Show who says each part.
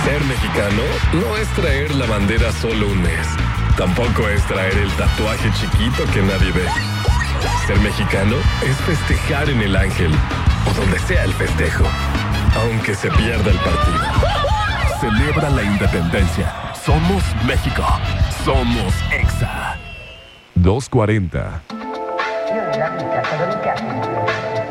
Speaker 1: Ser mexicano no es traer la bandera solo un mes. Tampoco es traer el tatuaje chiquito que nadie ve. Ser mexicano es festejar en el Ángel o donde sea el festejo, aunque se pierda el partido.
Speaker 2: Celebra la independencia. Somos México. Somos EXA. 240.
Speaker 3: Io nella vita sono iniziato